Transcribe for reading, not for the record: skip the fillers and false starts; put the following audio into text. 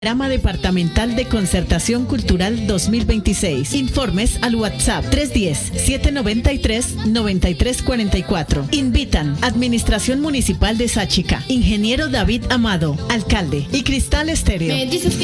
Programa Departamental de Concertación Cultural 2026. Informes al WhatsApp 310-793-9344. Invitan Administración Municipal de Sáchica, Ingeniero David Amado, Alcalde y Cristal Estéreo.